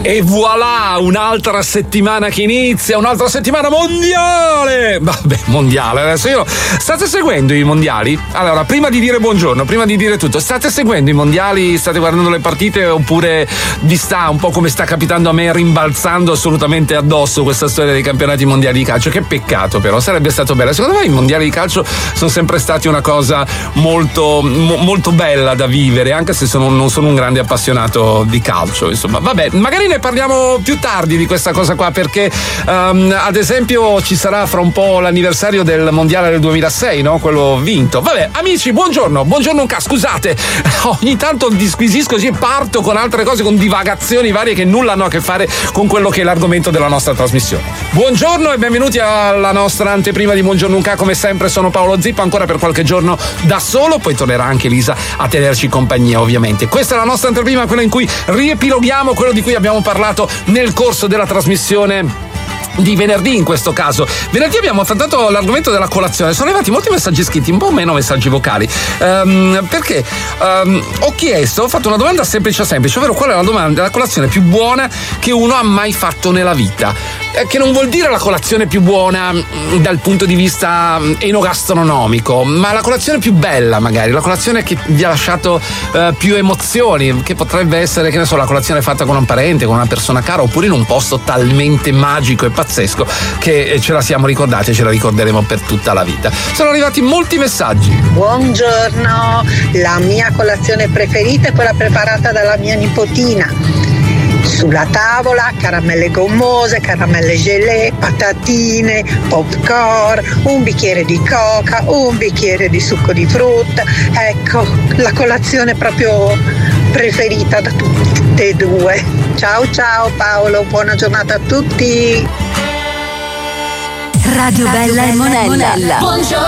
E voilà, un'altra settimana che inizia, un'altra settimana mondiale. Vabbè, mondiale, adesso io... State seguendo i mondiali? Allora, prima di dire buongiorno, prima di dire tutto, state seguendo i mondiali? State guardando le partite oppure vi sta, un po' come sta capitando a me, rimbalzando assolutamente addosso questa storia dei campionati mondiali di calcio? Che peccato, però, sarebbe stato bello. Secondo me i mondiali di calcio sono sempre stati una cosa molto bella da vivere, anche se non sono un grande appassionato di calcio, insomma. Vabbè, magari ne parliamo più tardi di questa cosa qua, perché ad esempio ci sarà fra un po' l'anniversario del mondiale del 2006, no? Quello vinto. Vabbè, amici, buongiorno scusate, ogni tanto disquisisco e parto con altre cose, con divagazioni varie che nulla hanno a che fare con quello che è l'argomento della nostra trasmissione. Buongiorno e benvenuti alla nostra anteprima di Buongiorno Unca. Come sempre sono Paolo Zippo, ancora per qualche giorno da solo, poi tornerà anche Elisa a tenerci compagnia, ovviamente. Questa è la nostra anteprima, quella in cui riepiloghiamo quello di cui abbiamo parlato nel corso della trasmissione di venerdì. In questo caso venerdì abbiamo affrontato l'argomento della colazione. Sono arrivati molti messaggi scritti, un po' meno messaggi vocali, perché ho fatto una domanda semplice, ovvero qual è la colazione più buona che uno ha mai fatto nella vita, che non vuol dire la colazione più buona dal punto di vista enogastronomico, ma la colazione più bella, magari la colazione che vi ha lasciato più emozioni, che potrebbe essere, che ne so, la colazione fatta con un parente, con una persona cara, oppure in un posto talmente magico e pazzesco che ce la siamo ricordati e ce la ricorderemo per tutta la vita. Sono arrivati molti messaggi. Buongiorno, la mia colazione preferita è quella preparata dalla mia nipotina. Sulla tavola caramelle gommose, caramelle gelée, patatine, popcorn, un bicchiere di coca, un bicchiere di succo di frutta. Ecco, la colazione proprio preferita da tutte e due. Ciao Paolo, buona giornata a tutti. Radio Bella e Monella.